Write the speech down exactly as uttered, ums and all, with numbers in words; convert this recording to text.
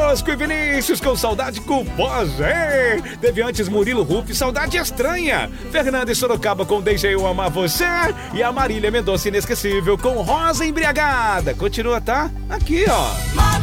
Bosco e Vinícius com Saudade Culposa. Teve antes Murilo Ruff, Saudade Estranha. Fernanda e Sorocaba com Deixa Eu Amar Você. E a Marília Mendonça Inesquecível com Rosa Embriagada. Continua, tá? Aqui, ó.